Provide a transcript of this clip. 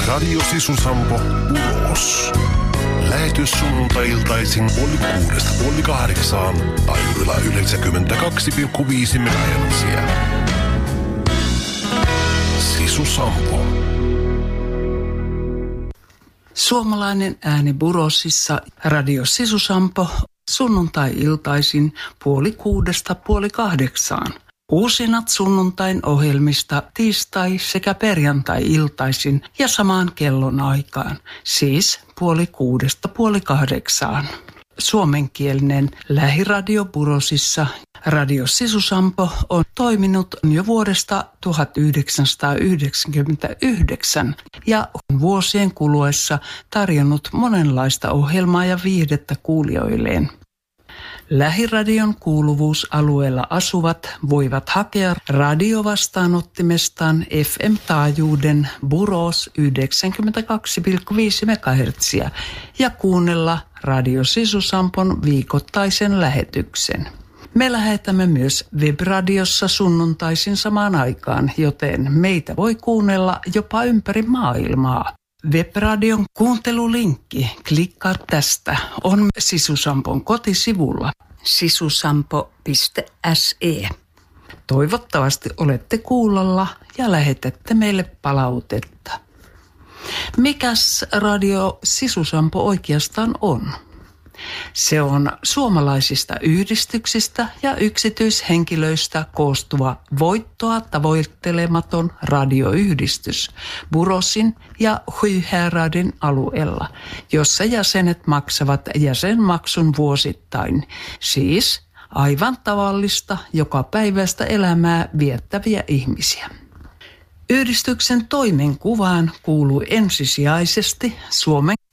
Radio Sisu-Sampo Uros. Lähetys sunnuntai-iltaisin 7:30 taajuudella 92,5 MHz. Sisu-Sampo. Suomalainen ääni Burosissa, Radio Sisu-Sampo, sunnuntai-iltaisin 7:30–8:30. Uusinat sunnuntain ohjelmista tiistai- sekä perjantai-iltaisin ja samaan kellon aikaan, siis 7:30–8:30. Suomenkielinen lähiradio Burosissa, Radio Sisu-Sampo, on toiminut jo vuodesta 1999 ja on vuosien kuluessa tarjonnut monenlaista ohjelmaa ja viihdettä kuulijoilleen. Lähiradion kuuluvuusalueella asuvat voivat hakea radiovastaanottimestaan FM-taajuuden Buros 92,5 MHz ja kuunnella Radio Sisu-Sampon viikoittaisen lähetyksen. Me lähetämme myös webradiossa sunnuntaisin samaan aikaan, joten meitä voi kuunnella jopa ympäri maailmaa. Webradion kuuntelulinkki, klikkaa tästä, on Sisu-Sampon kotisivulla sisusampo.se. Toivottavasti olette kuulolla ja lähetätte meille palautetta. Mikäs Radio Sisu-Sampo oikeastaan on? Se on suomalaisista yhdistyksistä ja yksityishenkilöistä koostuva voittoa tavoittelematon radioyhdistys Burosin ja Sjuhäraden alueella, jossa jäsenet maksavat jäsenmaksun vuosittain, siis aivan tavallista jokapäiväistä elämää viettäviä ihmisiä. Yhdistyksen toimenkuvaan kuuluu ensisijaisesti Suomen